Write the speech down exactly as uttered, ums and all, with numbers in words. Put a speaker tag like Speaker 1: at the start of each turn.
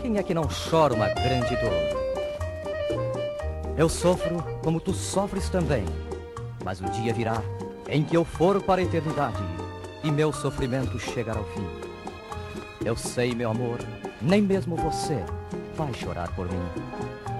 Speaker 1: Quem é que não chora uma grande dor? Eu sofro como tu sofres também, mas o dia virá em que eu for para a eternidade e meu sofrimento chegará ao fim. Eu sei, meu amor, nem mesmo você vai chorar por mim.